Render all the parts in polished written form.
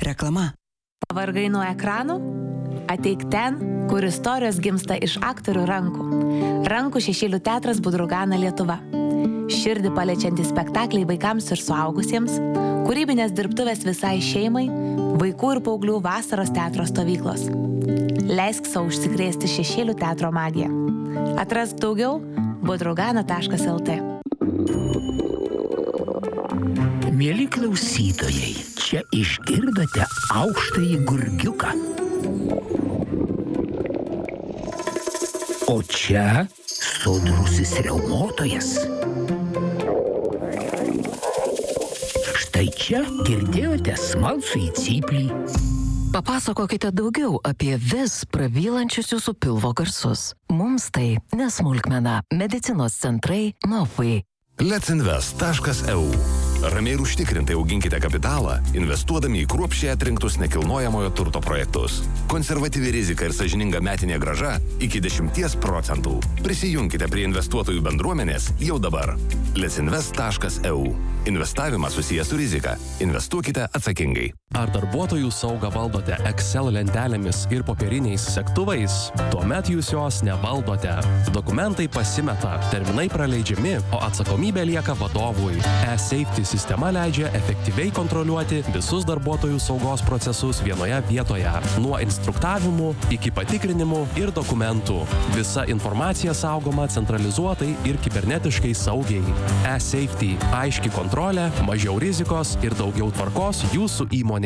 Reklama. Pavargai nuo ekranų? Ateik ten, kur istorijos gimsta iš aktorių rankų. Rankų šešėlių teatras Budrugana Lietuva. Širdį paliečiantys spektakliai vaikams ir suaugusiems, kūrybinės dirbtuvės visai šeimai, vaikų ir paauglių vasaros teatro stovyklos. Leisk savo užsikrėsti šešėlių teatro magiją. Atrask daugiau budrugana.lt. Mieli klausytojai, čia išgirdote aukštąjį gurgiuką. O čia sodrusis riaumotojas. Štai čia girdėjote smalsųjį cyplį. Papasakokite daugiau apie vis prabylančius jūsų pilvo garsus. Mums tai nesmulkmena. Medicinos centrai Nofai. Letsinvest.eu. Ramiai ir užtikrintai auginkite kapitalą, investuodami į kruopščiai atrinktus nekilnojamojo turto projektus. Konservatyvi rizika ir sąžininga metinė grąža iki 10%. Prisijunkite prie investuotojų bendruomenės jau dabar. Letsinvest.eu. Investavimas susijęs su rizika. Investuokite atsakingai. Ar darbuotojų saugą valdote Excel lentelėmis ir popieriniais segtuvais? Tuomet jūs jos nevaldote. Dokumentai pasimeta, terminai praleidžiami, o atsakomybė lieka vadovui. E-Safety sistema leidžia efektyviai kontroliuoti visus darbuotojų saugos procesus vienoje vietoje. Nuo instruktavimų iki patikrinimų ir dokumentų. Visa informacija saugoma centralizuotai ir kibernetiškai saugiai. E-Safety – aiški kontrolė, mažiau rizikos ir daugiau tvarkos jūsų įmonėje.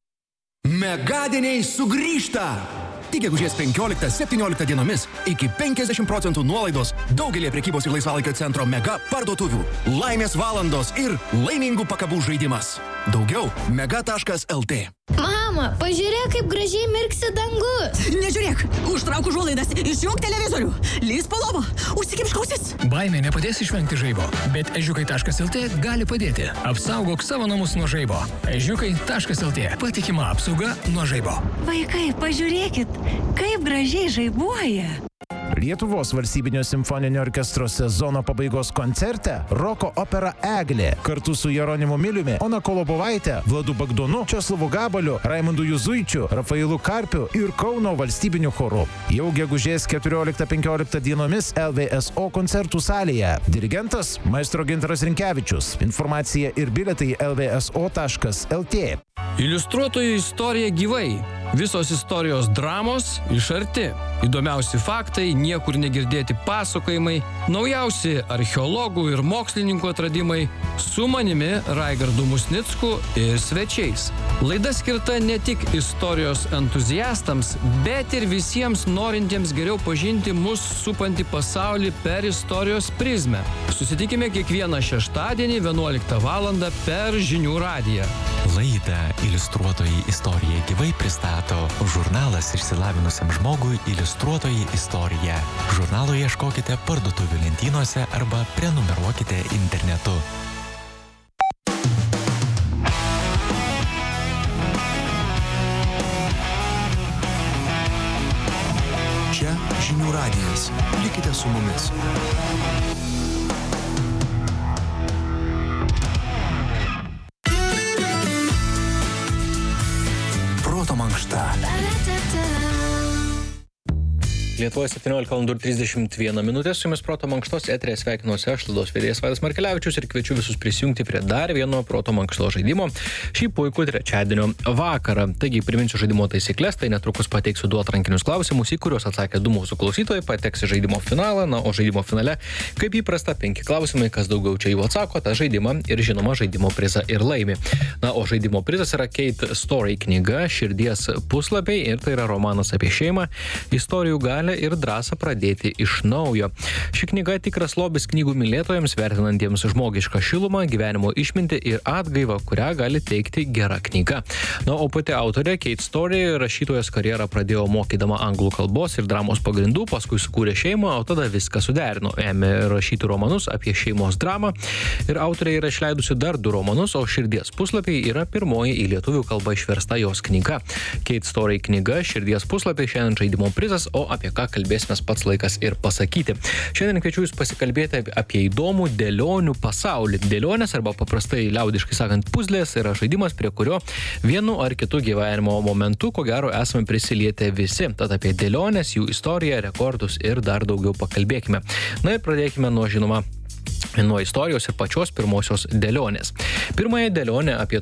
Megadieniai sugrįžta! Tik gegužės 15-17 dienomis iki 50% nuolaidos daugelį prekybos ir laisvalaikio centro Mega parduotuvių. Laimės valandos ir laimingų pakabų žaidimas. Daugiau mega.lt. Mama, pažiūrėk, kaip gražiai mirksi dangus. Nežiūrėk, užtrauk užuolaidas, išjunk televizorių, lįs po lovą, užsikimšk ausis. Baimė nepadės išvengti žaibo, bet ežiukai.lt gali padėti. Apsaugok savo namus nuo žaibo. Ežiukai.lt. Patikima apsauga nuo žaibo. Vaikai, pažiūrėkit, kaip gražiai žaibuoja. Lietuvos valstybinio simfoninio orkestro sezono pabaigos koncerte roko opera Eglė kartu su Jeronimu Miliumi, Ona Kolobovaite, Vladu Bagdonu, Česlovu Gabaliu, Raimundu Juzuičiu, Rafailu Karpiu ir Kauno valstybiniu choru. Jau gegužės 14-15 dienomis LVSO koncertų salėje. Dirigentas maestro Gintaras Rinkevičius. Informacija ir bilietai lvso.lt. Iliustruotojų istorija gyvai. Visos istorijos dramos iš arti. Įdomiausi faktai, niekur negirdėti pasakojimai, naujausi archeologų ir mokslininkų atradimai, su manimi Raigardu Musnicku ir svečiais. Laida skirta ne tik istorijos entuziastams, bet ir visiems norintiems geriau pažinti mus supantį pasaulį per istorijos prizmę. Susitikime kiekvieną šeštadienį 11 val. Per Žinių radiją. Laidą Iliustruotojai istorija gyvai pristato žurnalas išsilavinusiam žmogui Iliustruotojai istorija. Žurnalo ieškokite parduotuvių lentynose arba prenumeruokite internetu. Čia Žinių radijas. Likite su mumis. Proto mankšta. Lietuvoje 17:31 min. Su jumis Proto mankštos eteryje sveikinuosi aš, laidos vedėjas Vaidas Markelevičius, ir kviečiu visus prisijungti prie dar vieno Proto mankštos žaidimo šį puikų trečiadienio vakarą. Taigi priminsiu žaidimo taisyklės, tai netrukus pateiksiu du atrankinius klausimus, į kuriuos atsakė du mūsų klausytojai, pateks į žaidimo finalą, o žaidimo finale, kaip įprasta, 5 klausimai, kas daugiau čia jų atsako, tą žaidimą ir žinoma žaidimo prizą ir laimi. O žaidimo prizas yra Kate Story knyga Širdies puslapiai, ir tai yra romanas apie šeimą, istorijų galę ir drąsą pradėti iš naujo. Ši knyga tikras lobis knygų mylėtojams, vertinantiems žmogišką šilumą, gyvenimo išmintį ir atgaivą, kurią gali teikti gera knyga. O pati autorė Kate Story rašytojos karjerą pradėjo mokydama anglų kalbos ir dramos pagrindų, paskui sukūrė šeimą, o tada viską suderino. Ėmė rašyti romanus apie šeimos dramą ir autorė yra išleidusi dar 2 romanus, o Širdies puslapiai yra pirmoji į lietuvių kalbą išversta jos knyga. Kate Story knyga Širdies puslapiai šiandien žaidimo prizas, o apie ką ką kalbėsime pats laikas ir pasakyti. Šiandien kviečiu jūs pasikalbėti apie įdomų dėlionių pasaulį. Dėlionės arba paprastai liaudiškai sakant puzlės yra žaidimas, prie kurio vienu ar kitu gyvenimo momentu, ko gero, esame prisilietę visi. Tad apie dėlionės, jų istoriją, rekordus ir dar daugiau pakalbėkime. Na ir pradėkime nuo istorijos ir pačios pirmosios dėlionės. Pirmąją dėlionę apie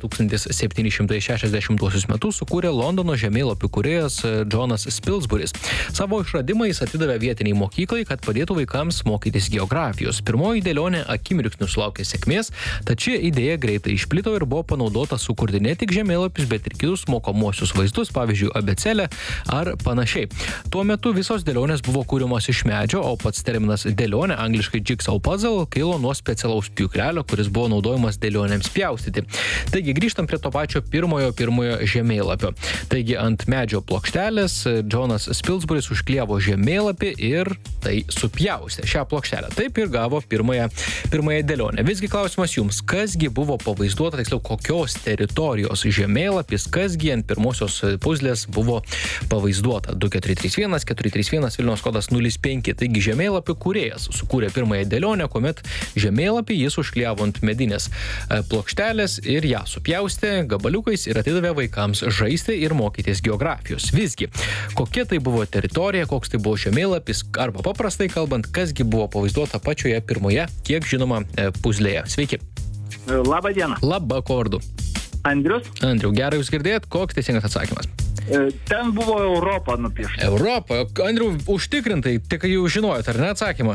1760 metus sukūrė Londono žemėlapių kūrėjas Jonas Spilsburis. Savo išradimą jis atidavė vietiniai mokyklai, kad padėtų vaikams mokytis geografijos. Pirmoji dėlionė akimirksniu sulaukė sėkmės, tačiau idėja greitai išplito ir buvo panaudota sukurti ne tik žemėlapius, bet ir kitus mokomuosius vaizdus, pavyzdžiui, abėcėlę ar panašiai. Tuo metu visos dėlionės buvo kūriamos iš medžio, o pats terminas dėlionė, angliškai jigsaw puzzle, kilo nuo specialaus pjūklelio, kuris buvo naudojamas dėlionėms pjaustyti. Taigi grįžtam prie to pačio pirmojo žemėlapio. Taigi ant medžio plokštelės Jonas Spilsburis užklijavo žemėlapį ir tai supjaustė šią plokštelę. Taip ir gavo pirmąją dėlionę. Visgi klausimas jums, kasgi buvo pavaizduota, tiksliau kokios teritorijos žemėlapis, kasgi ant pirmosios puzlės buvo pavaizduota. 2431 431 Vilniaus kodas 05. Taigi žemėlapių kūrėjas sukūrė pirmąją dėlionę, kuomet žemėlapį jis užklijavo ant medinės plokštelės ir ją supjaustė gabaliukais ir atidavė vaikams žaisti ir mokytis geografijos. Visgi, kokia tai buvo teritorija, koks tai buvo žemėlapis, arba paprastai kalbant, kasgi buvo pavaizduota pačioje pirmoje, kiek žinoma, puzlėje. Sveiki. Labą dieną. Labą, ko vardu? Andrius. Andriau, gerai jūs girdėjot, koks teisingas atsakymas? Ten buvo Europa nupiešta. Europa? Andriau, užtikrintai, tik jau žinojot, ar ne atsakymą?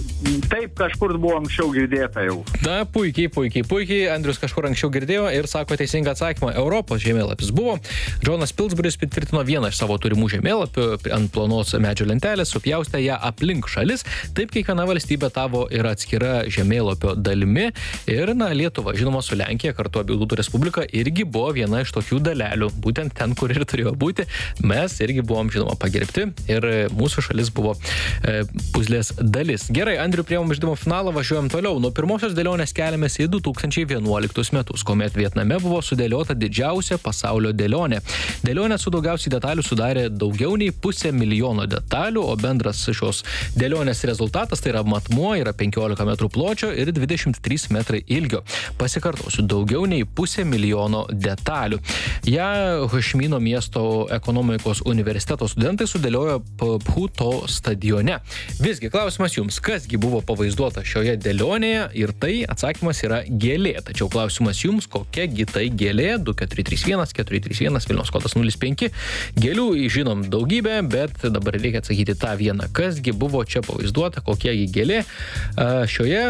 Taip, kažkur buvo anksčiau girdėta jau. Na, puikiai. Andrius kažkur anksčiau girdėjo ir sako teisingą atsakymą. Europos žemėlapis buvo. Jonas Spilsburis patvirtino vieną iš savo turimų žemėlapių ant plonos medžio lentelės, supjaustė ją aplink šalis. Taip kiekviena valstybė tavo yra atskira žemėlapio dalimi. Ir, Lietuva, žinoma, su Lenkija, kartu Abiejų Tautų Respublika, irgi buvo viena iš tokių dalelių. Būtent ten, kur ir turėjo būti, mes irgi buvom, žinoma, pagerbti ir mūsų šalis buvo puzlės dalis. Gerai, Andriu, priėmėm žaidimo finalą, važiuojam toliau. Nuo pirmosios dėlionės keliamės į 2011 metus, kuomet Vietname buvo sudėliota didžiausia pasaulio dėlionė. Dėlionė su daugiausiai detalių sudarė daugiau nei 500 000 detalių, o bendras šios dėlionės rezultatas, tai yra matmuo, yra 15 metrų pločio ir 23 metrai ilgio. Pasikartosiu, daugiau nei 500 000 detalių. Ja Hošimino miesto ekonomikos universiteto studentai sudėliojo Phuto stadione. Visgi, klausimas jums, kasgi buvo pavaizduota šioje dėlionėje, ir tai atsakymas yra gėlė. Tačiau klausimas jums, kokiagi tai gėlė, 2431 431 Vilniaus kodas 05. Gėlių žinom daugybę, bet dabar reikia atsakyti tą vieną. Kasgi buvo čia pavaizduota, kokiagi gėlė šioje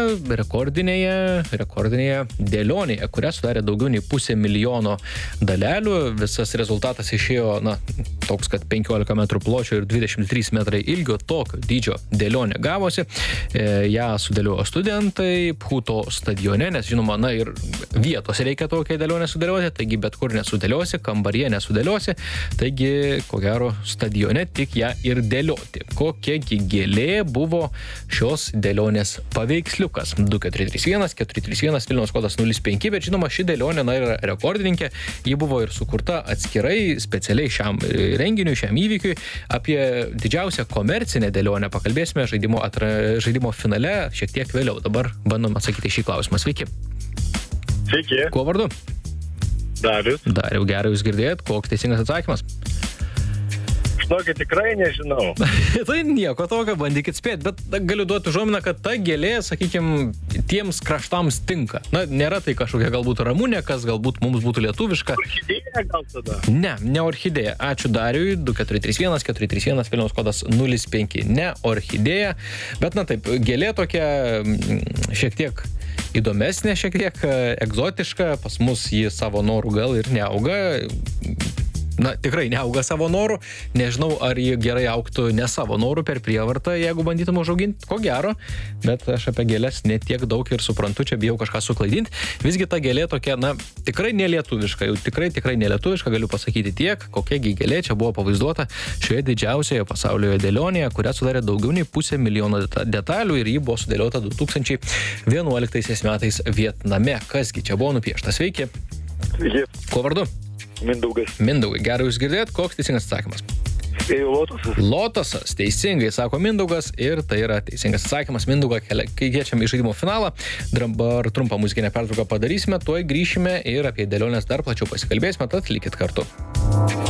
rekordinėje dėlionėje, kurią sudarė daugiau nei 500 000 dalelių. Visas rezultatas išėjo, toks, kad 15 metrų pločio ir 23 metrai ilgio, tokio dydžio dėlionė gavosi. Ją sudėliojo studentai Phuto stadione, nes žinoma, ir vietos reikia tokią dėlionę sudėlioti, taigi bet kur nesudėliosi, kambaryje nesudėliosi, taigi, ko gero, stadione tik ją ir dėlioti. Kokiagi gėlė buvo šios dėlionės paveiksliukas? 2431 431 Vilniaus kodas 05, bet žinoma, ši dėlionė yra rekordininkė, ji buvo ir sukurta atskirai, specialiai šiam renginiui, šiam įvykiui. Apie didžiausią komercinę dėlionę pakalbėsime žaidimo finale šiek tiek vėliau. Dabar bandom atsakyti šį klausimą. Sveiki. Sveiki. Kuo vardu? Darius. Dariau, gerai jūs girdėjot, koks teisingas atsakymas? Žinokit, tikrai nežinau. Tai nieko tokio, bandykit spėti, bet galiu duoti užuominą, kad ta gėlė, sakykime, tiems kraštams tinka. Nėra tai kažkokia galbūt ramunė, kas galbūt mums būtų lietuviška. Orchidėja gal tada? Ne orchidėja. Ačiū Dariui, 2431 431 Vilniaus kodas 05. Ne orchidėja, bet taip, gėlė tokia šiek tiek įdomesnė, šiek tiek egzotiška, pas mus ji savo norų gal ir neauga. Tikrai neauga savo norų. Nežinau, ar jie gerai augtų ne savo norų per prievartą, jeigu bandytum užauginti, ko gero, bet aš apie gėlės netiek daug ir suprantu, čia bijau kažką suklaidinti. Visgi ta gėlė tokia, tikrai nelietuviška, jau tikrai nelietuviška, galiu pasakyti tiek, kokiagi gėlė čia buvo pavaizduota šioje didžiausioje pasaulioje dėlionėje, kurią sudarė daugiau nei 500 000 detalių ir ji buvo sudėliota 2011 metais Vietname. Kasgi čia buvo nupiešta? Sveiki. Sveiki. Kuo vardu? Mindaugas. Mindaugai, gerai jūs girdėjot, koks teisingas atsakymas? Lotosas. Lotosas, teisingai, sako Mindaugas, ir tai yra teisingas atsakymas. Mindaugą kviečiam į žaidimo finalą. Dabar trumpą muzikinę pertrauką padarysime, tuoj grįšime ir apie dėliones dar plačiau pasikalbėsime, tad likit kartu.